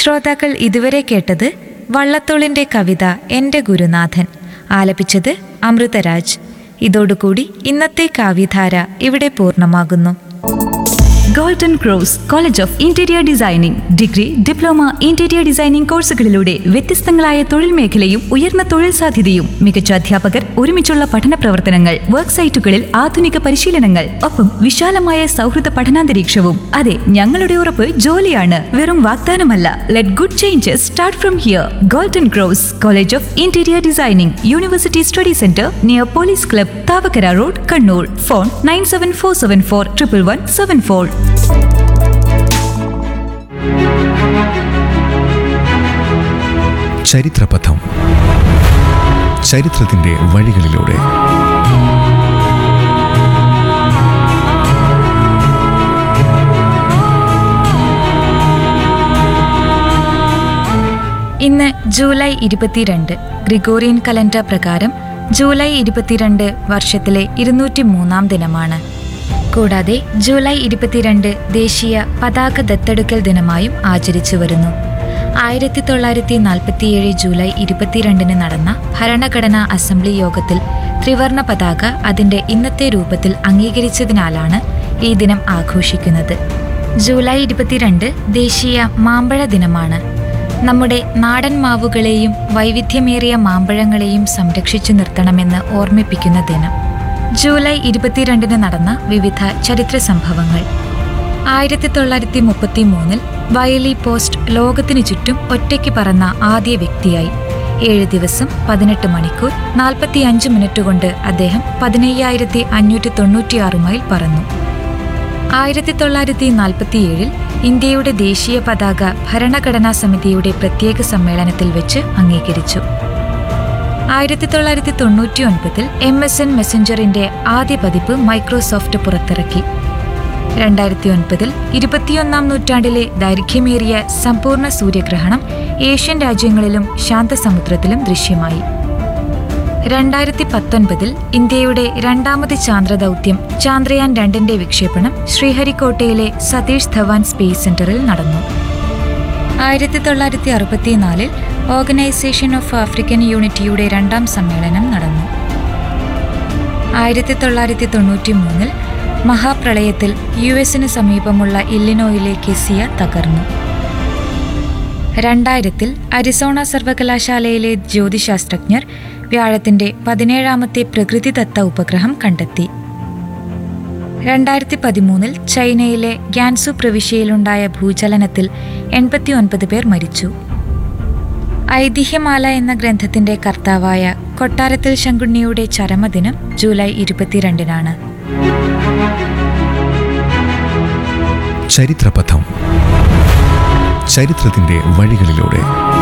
ശ്രോതാക്കൾ ഇതുവരെ കേട്ടത് വള്ളത്തോളിന്റെ കവിത എൻ്റെ ഗുരുനാഥൻ. ആലപിച്ചത് അമൃതരാജ്. ഇതോടുകൂടി ഇന്നത്തെ കാവ്യധാര ഇവിടെ പൂർണ്ണമാകുന്നു. Golden cross college of interior designing degree, diploma, interior designing കോഴ്സുകളിലൂടെ വ്യത്യസ്തങ്ങളായ തൊഴിൽ മേഖലയും ഉയർന്ന തൊഴിൽ സാധ്യതയും, മികച്ച അധ്യാപകർ, ഒരുമിച്ചുള്ള പഠന പ്രവർത്തനങ്ങൾ, വർക്ക് സൈറ്റുകളിൽ ആധുനിക പരിശീലനങ്ങൾ, ഒപ്പം വിശാലമായ സൗഹൃദ പഠനാന്തരീക്ഷവും. അതെ, ഞങ്ങളുടെ ഉറപ്പ് ജോലിയാണ്, വെറും വാഗ്ദാനമല്ല. Let good changes start from here. Golden cross college of interior designing, university study centre near police club, Thavakkara road, Kannur. Phone 9747411174. ചരിത്രപഥം. ചരിത്രത്തിന്റെ വഴികളിലൂടെ ഇന്ന് ജൂലൈ 22. ഗ്രിഗോറിയൻ കലണ്ടർ പ്രകാരം ജൂലൈ 22 വർഷത്തിലെ 203-ാം ദിനമാണ്. കൂടാതെ ജൂലൈ 22 ദേശീയ പതാക ദത്തെടുക്കൽ ദിനമായും ആചരിച്ചു വരുന്നു. 1947 ജൂലൈ 22 നടന്ന ഭരണഘടനാ അസംബ്ലി യോഗത്തിൽ ത്രിവർണ പതാക അതിന്റെ ഇന്നത്തെ രൂപത്തിൽ അംഗീകരിച്ചതിനാലാണ് ഈ ദിനം ആഘോഷിക്കുന്നത്. ജൂലൈ 22 ദേശീയ മാമ്പഴ ദിനമാണ്. നമ്മുടെ നാടൻ മാവുകളെയും വൈവിധ്യമേറിയ മാമ്പഴങ്ങളെയും സംരക്ഷിച്ചു നിർത്തണമെന്ന് ഓർമ്മിപ്പിക്കുന്ന ദിനം. ജൂലൈ 22 നടന്ന വിവിധ ചരിത്ര സംഭവങ്ങൾ. 1933 വയലി പോസ്റ്റ് ലോകത്തിനു ചുറ്റും ഒറ്റയ്ക്ക് പറന്ന ആദ്യ വ്യക്തിയായി. 7 ദിവസം 18 മണിക്കൂർ 45 മിനിറ്റ് കൊണ്ട് അദ്ദേഹം 15,596 മൈൽ പറന്നു. 1947 ഇന്ത്യയുടെ ദേശീയ പതാക ഭരണഘടനാ സമിതിയുടെ പ്രത്യേക സമ്മേളനത്തിൽ വെച്ച് അംഗീകരിച്ചു. 1999 MSN മെസ്സഞ്ചറിന്റെ ആദ്യ പതിപ്പ് മൈക്രോസോഫ്റ്റ് പുറത്തിറക്കി. 2009 21-ാം നൂറ്റാണ്ടിലെ ദൈർഘ്യമേറിയ സമ്പൂർണ്ണ സൂര്യഗ്രഹണം ഏഷ്യൻ രാജ്യങ്ങളിലും ശാന്തസമുദ്രത്തിലും ദൃശ്യമായി. 2019 ഇന്ത്യയുടെ രണ്ടാമത് ചാന്ദ്രദൗത്യം ചാന്ദ്രയാൻ 2ന്റെ വിക്ഷേപണം ശ്രീഹരിക്കോട്ടയിലെ സതീഷ് ധവാൻ സ്പേസ് സെന്ററിൽ നടന്നു. 1964 ഓർഗനൈസേഷൻ ഓഫ് ആഫ്രിക്കൻ യൂണിറ്റിയുടെ 2ാം സമ്മേളനം നടന്നു. 1993 മഹാപ്രളയത്തിൽ US സമീപമുള്ള ഇല്ലിനോയിലെ കെസിയ തകർന്നു. 2000 അരിസോണ സർവകലാശാലയിലെ ജ്യോതിശാസ്ത്രജ്ഞർ വ്യാഴത്തിന്റെ 17ാമത്തെ പ്രകൃതിദത്ത ഉപഗ്രഹം കണ്ടെത്തി. 2013 ചൈനയിലെ ഗ്യാൻസു പ്രവിശ്യയിലുണ്ടായ ഭൂചലനത്തിൽ 89 പേർ മരിച്ചു. ഐതിഹ്യമാല എന്ന ഗ്രന്ഥത്തിന്റെ കർത്താവായ കൊട്ടാരത്തിൽ ശങ്കുണ്ണിയുടെ ചരമദിനം ജൂലൈ 22-നാണ്. ചരിത്രപഥം. ചരിത്രത്തിന്റെ വഴികളിലൂടെ